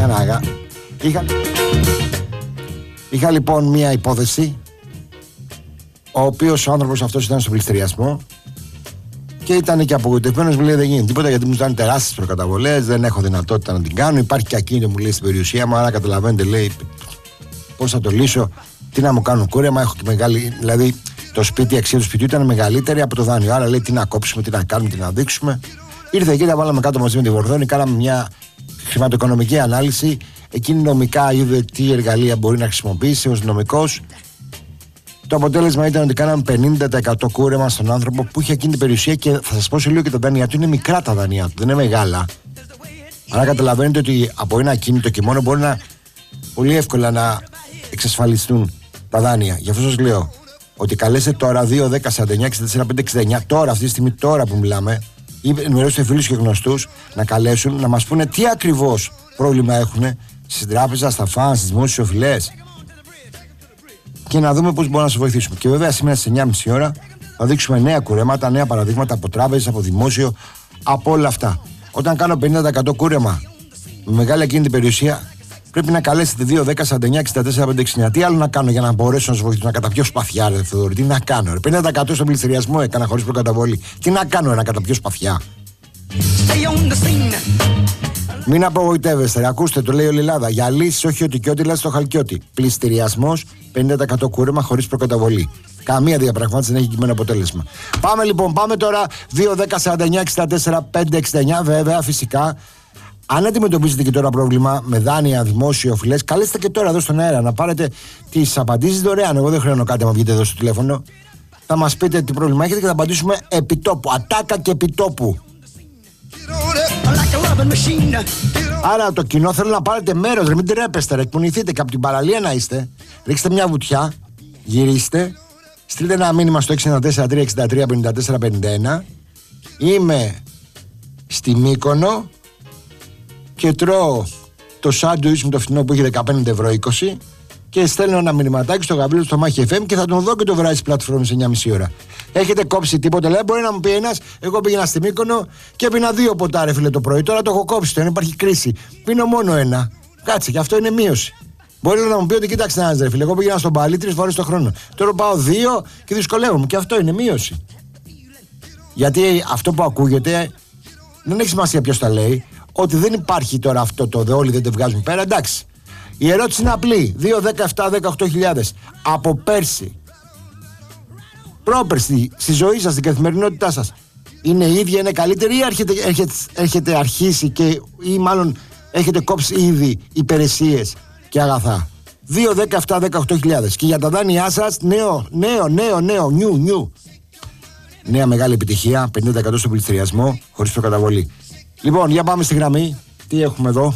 Είχα λοιπόν μία υπόθεση. Ο οποίος ο άνθρωπος αυτός ήταν στον πληστηριασμό και ήταν και απογοητευμένος. Μου λέει: δεν γίνεται τίποτα γιατί μου ζητάνε τεράστιες προκαταβολές, δεν έχω δυνατότητα να την κάνω. Υπάρχει και ακίνητο, μου λέει, στην περιουσία μου. Άρα καταλαβαίνετε, λέει, πώς θα το λύσω, τι να μου κάνουν κούρεμα. Έχω και μεγάλη. Δηλαδή, το σπίτι, η αξία του σπιτιού ήταν μεγαλύτερη από το δάνειο. Άρα λέει: τι να κόψουμε, τι να κάνουμε, τι να δείξουμε. Ήρθε εκεί, τα βάλαμε κάτω μαζί με τη Βορδόνη, κάναμε μια χρηματοοικονομική ανάλυση. Εκείνη νομικά είδε τι εργαλεία μπορεί να χρησιμοποιήσει ως νομικός. Το αποτέλεσμα ήταν ότι κάναμε 50% κούρεμα στον άνθρωπο που είχε εκείνη την περιουσία και θα σας πω σε λίγο και τα δάνειά του είναι μικρά τα δάνειά του, δεν είναι μεγάλα. Άρα καταλαβαίνετε ότι από ένα ακίνητο και μόνο μπορεί να πολύ εύκολα να εξασφαλιστούν τα δάνεια. Γι' αυτό σας λέω ότι καλέστε τώρα 2, 10, 49, 64, 5, 69, τώρα αυτή τη στιγμή, τώρα που μιλάμε, ή ενημερώστε φίλους και γνωστούς να καλέσουν να μας πούνε τι ακριβώς πρόβλημα έχουν στην τράπεζα, στα φαν, στις δημόσιες οφειλές. Και να δούμε πώς μπορούμε να σας βοηθήσουμε. Και βέβαια σήμερα στις 9.30 ώρα θα δείξουμε νέα κουρέματα, νέα παραδείγματα από τράπεζες, από δημόσιο, από όλα αυτά. Όταν κάνω 50% κούρεμα με μεγάλη ακίνητη περιουσία, πρέπει να καλέσετε 2, 10, 49, 64, 5, 69. Τι άλλο να κάνω για να μπορέσω να σας βοηθήσω, να καταπιώ σπαθιά, ρε Θεοδόρη, τι να κάνω, ρε. 50% στον πληστηριασμό έκανα χωρίς προκαταβολή. Τι να κάνω, να καταπιώ σπαθιά. Μην απογοητεύεστε, ακούστε, το λέει όλη η Ελλάδα. Για λύσεις, όχι ότι και ό,τι λέει στο Χαλκιώτη. Πληστηριασμός, 50% κούρεμα χωρίς προκαταβολή. Καμία διαπραγμάτευση δεν έχει κειμένο αποτέλεσμα. Πάμε λοιπόν, πάμε τώρα. 2, 10, 49, 64, 5, 69. Βέβαια, φυσικά, αν αντιμετωπίζετε και τώρα πρόβλημα με δάνεια, δημόσιο, οφειλές, καλέστε και τώρα εδώ στον αέρα να πάρετε τις απαντήσεις δωρεάν. Εγώ δεν χρειάζομαι κάτι να βγείτε εδώ στο τηλέφωνο. Θα μας πείτε τι πρόβλημα έχετε και θα απαντήσουμε επιτόπου. Ατάκα και επιτόπου. Άρα το κοινό θέλω να πάρετε μέρος, ρε, μην τρέπεστε, ρε, εκπονηθείτε και από την παραλία να είστε. Ρίξτε μια βουτιά, γυρίστε, στείλτε ένα μήνυμα στο 694-363-5451. Είμαι στη Μύκονο και τρώω το σάντουιτς μου το φθηνό που έχει 15 ευρώ 20 και στέλνω ένα μηνυματάκι στο Γαβρίλο στο Μάχη FM και θα τον δω και το βράδυ στις πλατφόρμες 9.30 ώρα. Έχετε κόψει τίποτα, λέει, μπορεί να μου πει ένας, εγώ πήγαινα στη Μύκονο και πίνα 2 ποτά, ρε φίλε, το πρωί. Τώρα το έχω κόψει, δεν υπάρχει κρίση. Πίνω μόνο ένα. Κάτσε, και αυτό είναι μείωση. Μπορεί να μου πει ότι κοίταξε να ρε φίλε, εγώ πήγαινα στον Παλί 3 φορές το χρόνο. Τώρα πάω 2 και δυσκολεύομαι. Και αυτό είναι μείωση. Γιατί αυτό που ακούγεται δεν έχει σημασία ποιος τα λέει. Ότι δεν υπάρχει τώρα αυτό το όλοι δεν το βγάζουν πέρα, εντάξει. Η ερώτηση είναι απλή. 2, 17, 18.000 από πέρσι, πρόπερσι, στη ζωή σας, στην καθημερινότητά σας, είναι η ίδια, είναι καλύτερη ή έχετε αρχίσει και, ή μάλλον έχετε κόψει ήδη υπηρεσίες και αγαθά. 2, 17, 18.000 και για τα δάνειά σας νέο, νιου. Νέα μεγάλη επιτυχία, 50% στον πληστηριασμό, χωρίς προκαταβολή. Λοιπόν, για πάμε στη γραμμή. Τι έχουμε εδώ?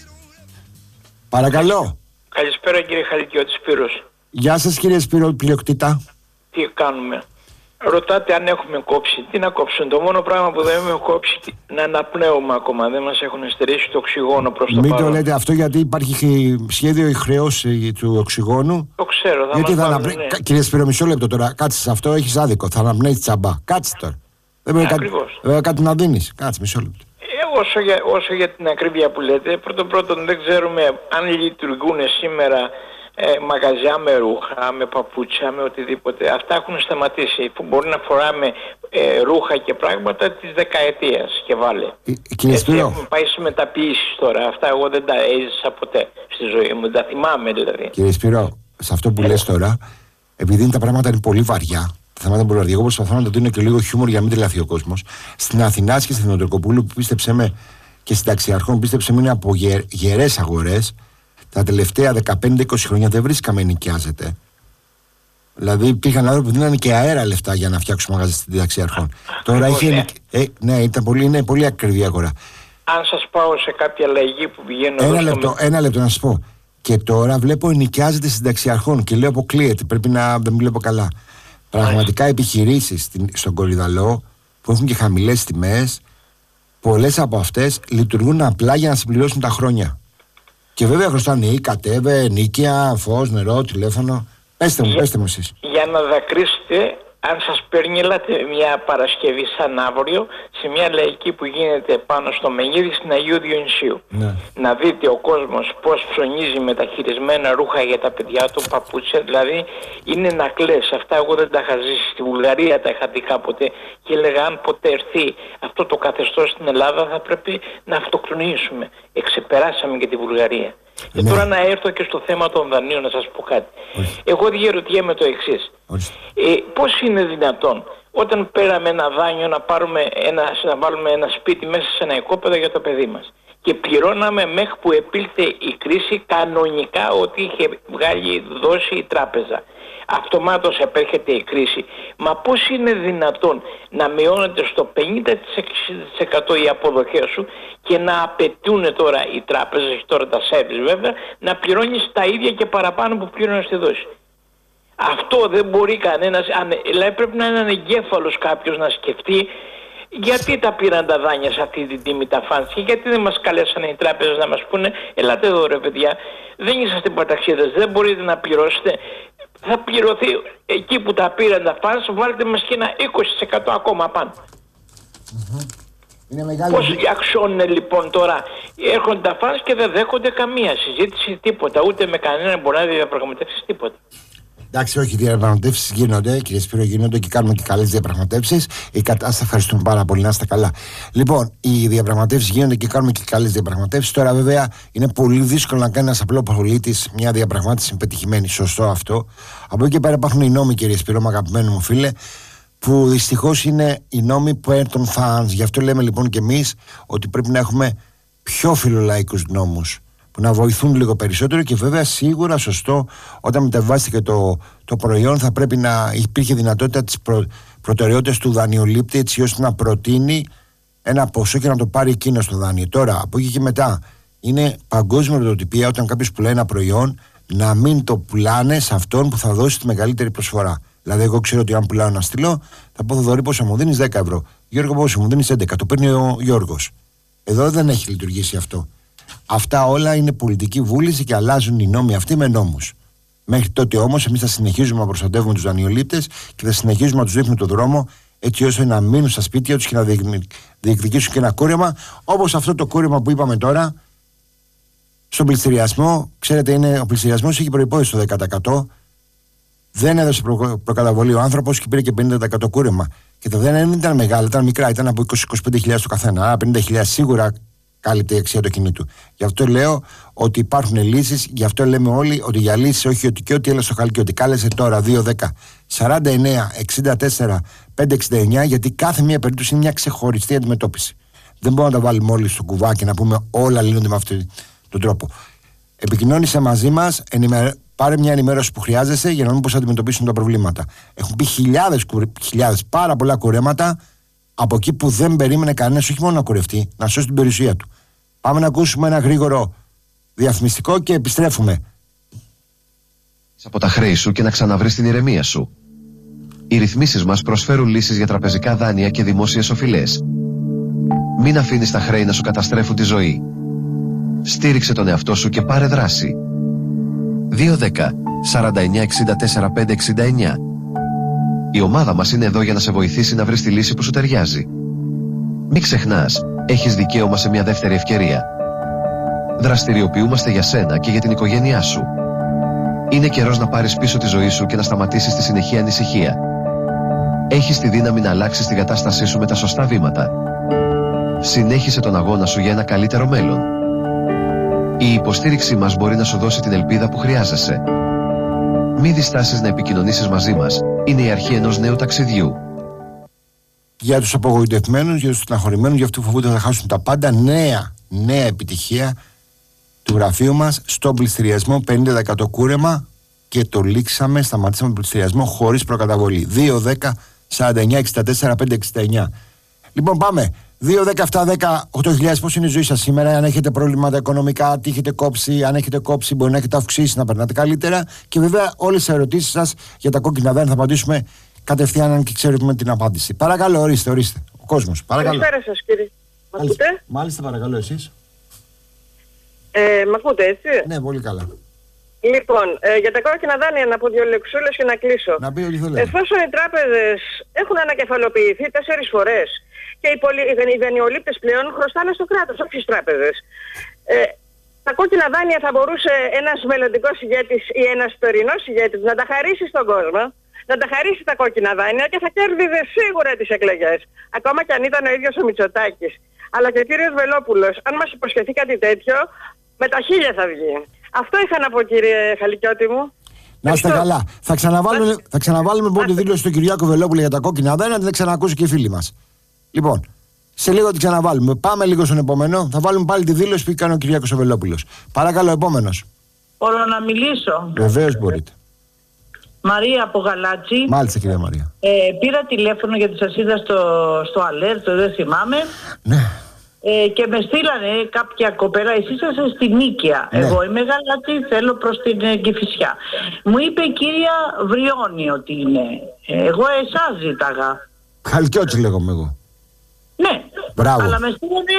Παρακαλώ. Καλησπέρα κύριε Χαλκιώτη, Σπύρος. Γεια σας κύριε Σπύρο, πλειοκτήτα. Τι κάνουμε? Ρωτάτε αν έχουμε κόψει. Τι να κόψουν? Το μόνο πράγμα που δεν έχουμε κόψει είναι αναπνέωμα ακόμα. Δεν μας έχουν στερήσει το οξυγόνο προς το παρόν. Μην το λέτε αυτό γιατί υπάρχει σχέδιο η χρέωση του οξυγόνου. Το ξέρω, γιατί θα αναπνέει. Ναι. Κύριε Σπύρο, μισό λεπτό τώρα. Κάτσε σε αυτό, έχεις άδικο. Θα αναπνέεις τσαμπά. Κάτσε τώρα. Δεν πρέπει κάτι να δίνεις. Κάτσε μισό λεπτό. Όσο για την ακρίβεια που λέτε, πρώτον δεν ξέρουμε αν λειτουργούν σήμερα μαγαζιά με ρούχα, με παπούτσια, με οτιδήποτε. Αυτά έχουν σταματήσει. Που μπορεί να φοράμε ρούχα και πράγματα της δεκαετίας και βάλε. Έτσι έχουν πάει σε μεταποίησεις τώρα. Αυτά εγώ δεν τα έζησα ποτέ στη ζωή μου. Τα θυμάμαι δηλαδή. Κύριε Σπύρο, σε αυτό που λες τώρα, επειδή τα πράγματα είναι πολύ βαριά, τα θέματα είναι πολύ βαριά, εγώ προσπαθώ να το δίνω και λίγο χιούμορ για να μην τρελαθεί ο κόσμος. Στην Αθηνά και στην Θεοτοκοπούλου που πίστεψε με και στην Ταξιαρχών που πίστεψε με είναι από γερές αγορές. Τα τελευταία 15-20 χρόνια δεν βρίσκαμε νοικιάζεται. Δηλαδή υπήρχαν άνθρωποι που δίνανε και αέρα λεφτά για να φτιάξουν μαγαζί στην Ταξιαρχών. Τώρα είχε. Ναι, είναι πολύ ακριβή αγορά. Αν σας πάω σε κάποια αλλαγή που πηγαίνω. Ένα λεπτό να σας πω. Και τώρα βλέπω νοικιάζεται στην Ταξιαρχών και λέω αποκλείεται. Πρέπει να δεν βλέπω καλά. Πραγματικά επιχειρήσεις στον Κορυδαλό που έχουν και χαμηλές τιμές, πολλές από αυτές λειτουργούν απλά για να συμπληρώσουν τα χρόνια. Και βέβαια χρωστάνε ή κατέβε, νίκια, φως, νερό, τηλέφωνο. Πέστε μου εσείς. Για να δακρύσετε, αν σας περνηλάτε μια Παρασκευή σαν αύριο σε μια λαϊκή που γίνεται πάνω στο Μενίδη στην Αγίου Διονυσίου, να δείτε ο κόσμος πως ψωνίζει με τα χειρισμένα ρούχα για τα παιδιά του, παπούτσια, δηλαδή είναι να κλαις. Αυτά εγώ δεν τα είχα ζήσει. Στη Βουλγαρία τα είχα δει κάποτε και έλεγα αν ποτέ έρθει αυτό το καθεστώς στην Ελλάδα θα πρέπει να αυτοκτονήσουμε. Εξεπεράσαμε και τη Βουλγαρία. Και τώρα να έρθω και στο θέμα των δανείων να σας πω κάτι. Εγώ διερωτιέμαι το εξής. Πώς είναι δυνατόν όταν πέραμε ένα δάνειο να βάλουμε ένα σπίτι μέσα σε ένα οικόπεδο για το παιδί μας και πληρώναμε μέχρι που επήλθε η κρίση κανονικά ότι είχε δώσει η τράπεζα. Αυτομάτως επέρχεται η κρίση. Μα πώς είναι δυνατόν να μειώνεται στο 50% οι αποδοχές σου και να απαιτούν τώρα οι τράπεζες και τώρα τα σέρβις βέβαια να πληρώνεις τα ίδια και παραπάνω που πλήρωνες στη δόση. Αυτό δεν μπορεί κανένας, δηλαδή πρέπει να είναι ανεγκέφαλος κάποιος να σκεφτεί γιατί τα πήραν τα δάνεια σε αυτή την τιμή τα φάνης και γιατί δεν μας καλέσανε οι τράπεζες να μας πούνε ελάτε εδώ ρε παιδιά, δεν είσαστε παταξίδες, δεν μπορείτε να πληρώσετε. Θα πληρωθεί εκεί που τα πήραν τα φάνης, βάλτε μας και ένα 20% ακόμα πάνω. Πώς αξιώνουν λοιπόν τώρα, έρχονται τα φάνης και δεν δέχονται καμία συζήτηση, τίποτα, ούτε με κανέναν μπορεί να διαπραγματεύσει τίποτα. Εντάξει, όχι, οι διαπραγματεύσεις γίνονται, κύριε Σπύρο, γίνονται και κάνουμε και καλές διαπραγματεύσεις. Σας ευχαριστούμε πάρα πολύ, να είστε καλά. Λοιπόν, οι διαπραγματεύσεις γίνονται και κάνουμε και καλές διαπραγματεύσεις. Τώρα, βέβαια, είναι πολύ δύσκολο να κάνει ένας απλό πολίτης μια διαπραγμάτευση πετυχημένη. Σωστό αυτό. Από εκεί και πέρα υπάρχουν οι νόμοι, κύριε Σπύρο, αγαπημένο μου φίλε, που δυστυχώς είναι οι νόμοι που έρθουν φανς. Γι' αυτό λέμε λοιπόν και εμείς ότι πρέπει να έχουμε πιο φιλολαϊκούς νόμους, που να βοηθούν λίγο περισσότερο και βέβαια σίγουρα σωστό όταν μεταβάστηκε το προϊόν θα πρέπει να υπήρχε δυνατότητα της προτεραιότητας του δανειολήπτη έτσι ώστε να προτείνει ένα ποσό και να το πάρει εκείνο στο δάνειο. Τώρα από εκεί και μετά είναι παγκόσμια πρωτοτυπία όταν κάποιος πουλάει ένα προϊόν να μην το πουλάνε σε αυτόν που θα δώσει τη μεγαλύτερη προσφορά. Δηλαδή εγώ ξέρω ότι αν πουλάω ένα στυλό θα πω Θοδωρή πόσο μου δίνεις 10 ευρώ, Γιώργο πόσο μου δίνεις 11, το παίρνει ο Γιώργος. Εδώ δεν έχει λειτουργήσει αυτό. Αυτά όλα είναι πολιτική βούληση και αλλάζουν οι νόμοι αυτοί με νόμους. Μέχρι τότε όμως εμείς θα συνεχίζουμε να προστατεύουμε τους δανειολήπτες και θα συνεχίζουμε να τους δείχνουμε τον δρόμο έτσι ώστε να μείνουν στα σπίτια τους και να διεκδικήσουν και ένα κούρεμα όπως αυτό το κούρεμα που είπαμε τώρα στον πληστηριασμό. Ξέρετε, ο πληστηριασμός έχει προϋπόθεση το 10%. Δεν έδωσε προκαταβολή ο άνθρωπος και πήρε και 50% κούρεμα. Και τα δεν ήταν μεγάλα, ήταν μικρά, ήταν από 20-25.000 το καθένα. Άρα 50.000 σίγουρα κάλυπτε η αξία του κινήτου. Γι' αυτό λέω ότι υπάρχουν λύσεις, γι' αυτό λέμε όλοι ότι για λύσεις όχι ότι και ό,τι έλα στο χαλκί, ότι κάλεσε τώρα 2-10-49-64-569, γιατί κάθε μία περίπτωση είναι μια ξεχωριστή αντιμετώπιση. Δεν μπορούμε να τα βάλουμε όλοι στο κουβάκι να πούμε όλα λύνονται με αυτόν τον τρόπο. Επικοινώνησε μαζί μας, πάρε μια ενημέρωση που χρειάζεσαι για να δούμε πώς θα αντιμετωπίσουν τα προβλήματα. Έχουν πει χιλιάδες, πάρα πολλά κουρέματα από εκεί που δεν περίμενε κανένας, όχι μόνο να κουρευτεί, να σώσει την περιουσία του. Πάμε να ακούσουμε ένα γρήγορο διαφημιστικό και επιστρέφουμε. Από τα χρέη σου και να ξαναβρεις την ηρεμία σου. Οι ρυθμίσεις μας προσφέρουν λύσεις για τραπεζικά δάνεια και δημόσιες οφειλές. Μην αφήνεις τα χρέη να σου καταστρέφουν τη ζωή. Στήριξε τον εαυτό σου και πάρε δράση. 2-10-49-64-569. Η ομάδα μας είναι εδώ για να σε βοηθήσει να βρεις τη λύση που σου ταιριάζει. Μην ξεχνάς, έχεις δικαίωμα σε μια δεύτερη ευκαιρία. Δραστηριοποιούμαστε για σένα και για την οικογένειά σου. Είναι καιρός να πάρεις πίσω τη ζωή σου και να σταματήσεις τη συνεχή ανησυχία. Έχεις τη δύναμη να αλλάξεις την κατάστασή σου με τα σωστά βήματα. Συνέχισε τον αγώνα σου για ένα καλύτερο μέλλον. Η υποστήριξή μας μπορεί να σου δώσει την ελπίδα που χρειάζεσαι. Μην διστάσεις να επικοινωνήσεις μαζί μας. Είναι η αρχή ενός νέου ταξιδιού. Για τους απογοητευμένους, για τους στεναχωρημένους, για αυτούς που φοβούνται να χάσουν τα πάντα, νέα επιτυχία του γραφείου μας στον πληστηριασμό 50% κούρεμα και το λήξαμε, σταματήσαμε τον πληστηριασμό χωρίς προκαταβολή. 2-10-49-64-569. Λοιπόν, πάμε. 2-10-7-10-8.000. Πώς είναι η ζωή σας σήμερα, αν έχετε προβλήματα οικονομικά, τι έχετε κόψει, αν έχετε κόψει, μπορεί να έχετε αυξήσει, να περνάτε καλύτερα. Και βέβαια, όλες τις ερωτήσεις σας για τα κόκκινα δάνεια θα απαντήσουμε κατευθείαν, αν και ξέρουμε την απάντηση. Παρακαλώ, ορίστε. Ο κόσμος, παρακαλώ. Καλησπέρα σας, κύριε. Μ' ακούτε? Μάλιστα, παρακαλώ, εσείς. Μ' ακούτε, έτσι? Ναι, πολύ καλά. Λοιπόν, για τα κόκκινα δάνεια να πω 2 λεξούλες και να κλείσω. Να πει ό,τι θέλει. Εφόσον οι τράπεζες έχουν ανακεφαλοποιηθεί 4 φορές και οι δανειολήπτες πλέον χρωστάνε στο κράτος, όχι στις τράπεζες. Τα κόκκινα δάνεια θα μπορούσε ένας μελλοντικός ηγέτης ή ένας τωρινός ηγέτης να τα χαρίσει στον κόσμο, να τα χαρίσει τα κόκκινα δάνεια και θα κέρδιζε σίγουρα τις εκλογές. Ακόμα και αν ήταν ο ίδιος ο Μητσοτάκης. Αλλά και ο κύριος Βελόπουλος, αν μας υποσχεθεί κάτι τέτοιο, με τα 1000 θα βγει. Αυτό είχα να πω, κύριε Χαλικιώτη μου. Να είστε καλά. Θα ξαναβάλουμε λοιπόν τη δήλωση του Κυριάκου Βελόπουλου για τα κόκκινα δάνεια, να την ξανακούσει και οι φίλοι μας. Λοιπόν, σε λίγο την ξαναβάλουμε. Πάμε λίγο στον επόμενο. Θα βάλουμε πάλι τη δήλωση που έκανε ο Κυριάκος Βελόπουλος. Παρακαλώ, επόμενος. Μπορώ να μιλήσω? Βεβαίως μπορείτε. Μαρία από Γαλάτσι. Μάλιστα, κυρία Μαρία. Πήρα τηλέφωνο γιατί σας είδα στο αλέρτ, δεν θυμάμαι. Ναι. Και με στείλανε κάποια κοπέρα. Εσείς είσαστε στη Νίκαια. Ναι. Εγώ είμαι Γαλάτσι, θέλω προς την Κηφισιά. Μου είπε η κυρία Βριώνη ότι είναι. Εγώ εσάς ζήταγα. Χαλκιώτης λέγομαι εγώ. Ναι. Μπράβο. Αλλά με στείλανε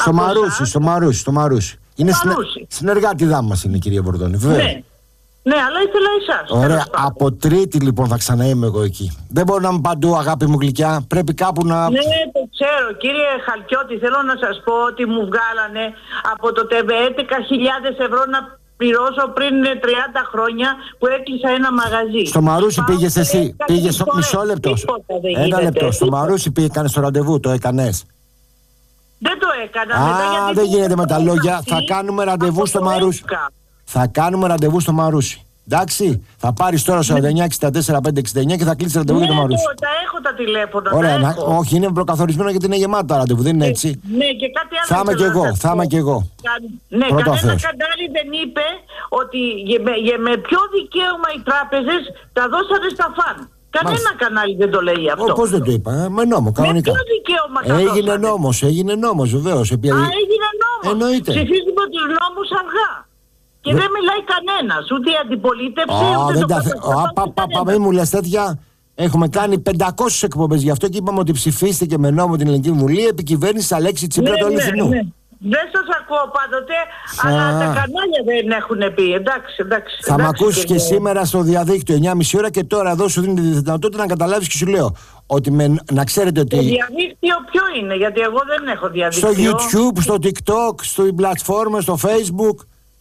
Στο Μαρούσι. Είναι συνεργάτη μας είναι η κυρία Μπορδόνη. Βέβαια. Ναι, αλλά ήθελα εσάς. Ωραία. Από Τρίτη λοιπόν θα ξαναείμαι εγώ εκεί. Δεν μπορώ να είμαι παντού, αγάπη μου γλυκιά. Πρέπει κάπου να. Ναι, το ξέρω. Κύριε Χαλκιώτη, θέλω να σας πω ότι μου βγάλανε από το ΤΒΕ 11.000 ευρώ να πληρώσω πριν 30 χρόνια που έκλεισα ένα μαγαζί. Στο Μαρούσι πήγες εσύ. Πήγες μισό λεπτό. Ένα λεπτό. Στο Μαρούσι πήγες το ραντεβού, το έκανες? Δεν το έκανα. Δεν γίνεται με τα λόγια. Θα κάνουμε ραντεβού στο Μαρούσι. Θα κάνουμε ραντεβού στο Μαρούσι. Εντάξει, θα πάρεις τώρα 49-64-569 και θα κλείσεις ραντεβού για το Μαρούσι. Τα έχω τα τηλέφωνα. Ωραία, όχι, είναι προκαθορισμένο γιατί είναι γεμάτα τα ραντεβού, δεν είναι έτσι. Ναι, και κάτι άλλο. Θα είμαι και εγώ. Ναι, κανένα καντάρι δεν είπε ότι με ποιο δικαίωμα οι τράπεζες τα δώσανε στα φαν. Κανένα κανάλι δεν το λέει αυτό. Πώς δεν το είπα, με νόμο, κανονικά. Με ποιο δικαίωμα Έγινε νόμος, βεβαίως. Έγινε νόμος. Εννοείται. Ψηφίζουμε τους νόμους αργά. Και δεν μιλάει κανένας, ούτε η αντιπολίτευση, ούτε το μην μου λες τέτοια. Έχουμε κάνει 500 εκπομπές γι' αυτό και είπαμε ότι ψηφίστηκε με νόμο την Ελληνική Βουλή επί κυβέρνησης Αλέξη Τσίπρα του αληθινού. Δεν σας ακούω πάντοτε, αλλά τα κανάλια δεν έχουν πει. Εντάξει. Θα με ακούσεις και σήμερα στο διαδίκτυο 9.30 ώρα και τώρα εδώ σου δίνει τη δυνατότητα να καταλάβεις και σου λέω ότι να ξέρετε ότι. Το διαδίκτυο ποιο είναι, γιατί εγώ δεν έχω διαδίκτυο. Στο YouTube, στο TikTok, στο πλατφόρμα, στο Facebook.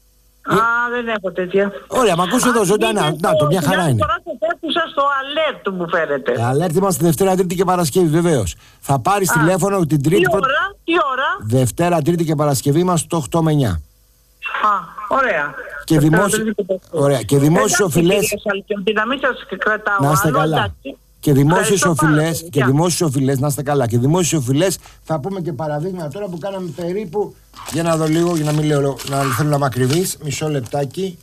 Δεν έχω τέτοια. Ωραία, μ' ακούς εδώ ζωντανά. Να το, μια χαρά είναι. Τώρα το άκουσα στο αλέρτ μου φέρετε. Αλέρτ είμαστε Δευτέρα, Τρίτη και Παρασκευή, βεβαίως. Θα πάρεις τηλέφωνο την Τρίτη. Τι ώρα? Δευτέρα, Τρίτη και Παρασκευή είμαστε το 8 με 9. Ωραία. Και δημόσιες οφειλές. Να μην σας κρατάω. Να είστε καλά. Και δημόσιες οφειλές, να είστε καλά. Και δημόσιες οφειλές θα πούμε και παραδείγματα τώρα που κάναμε περίπου. Για να δω λίγο, για να μην λέω, να θέλω να μ' ακριβείς. Μισό λεπτάκι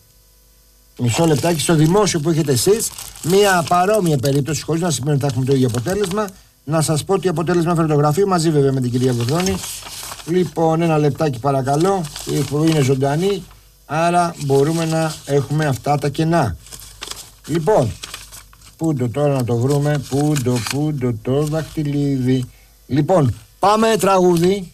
στο δημόσιο που έχετε εσείς. Μια παρόμοια περίπτωση, χωρίς να σημαίνει ότι θα έχουμε το ίδιο αποτέλεσμα. Να σας πω ότι αποτέλεσμα φέρει το γραφείο μαζί βέβαια με την κυρία Βουρδόνη. Λοιπόν, ένα λεπτάκι παρακαλώ. Η εκπομπή είναι ζωντανή, άρα μπορούμε να έχουμε αυτά τα κενά. Λοιπόν, πούντο τώρα να το βρούμε. Πούντο το δαχτυλίδι. Λοιπόν, πάμε τραγούδι.